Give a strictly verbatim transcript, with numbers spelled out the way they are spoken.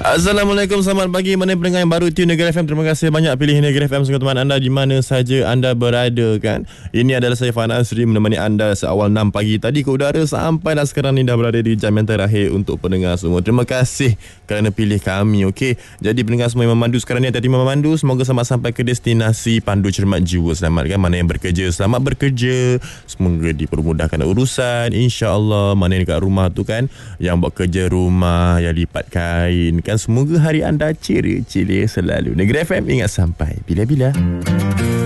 Assalamualaikum, selamat pagi. Mana pendengar yang baru tune Negeri F M, terima kasih banyak pilih Negeri F M sebagai teman anda di mana saja anda berada kan. Ini adalah saya Fan Asri menemani anda seawal enam pagi tadi ke udara sampailah sekarang ni dah berada di jam yang terakhir untuk pendengar semua. Terima kasih kerana pilih kami. Okey, jadi pendengar semua yang memandu sekarang ni, hati-hati memandu, semoga selamat sampai ke destinasi. Pandu cermat jiwa selamat kan. Mana yang bekerja, selamat bekerja, semoga dipermudahkan urusan, insya-Allah. Mana yang dekat rumah tu kan, yang buat kerja rumah, yang lipat kain kan, semoga hari anda ceria-ceria selalu. Negeri F M, ingat sampai bila-bila.